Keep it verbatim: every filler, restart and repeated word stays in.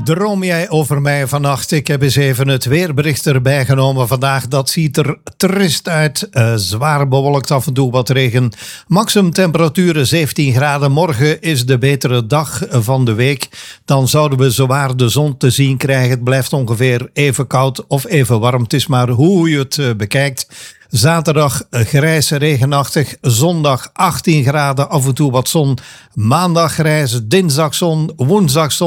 Droom jij over mij vannacht? Ik heb eens even het weerbericht erbij genomen vandaag. Dat ziet er trist uit. Uh, zwaar bewolkt, af en toe wat regen. Maximum temperaturen zeventien graden. Morgen is de betere dag van de week. Dan zouden we zowaar de zon te zien krijgen. Het blijft ongeveer even koud of even warm. Het is maar hoe je het uh, bekijkt. Zaterdag grijs, regenachtig. Zondag achttien graden, af en toe wat zon. Maandag grijs, dinsdag zon, woensdag zon.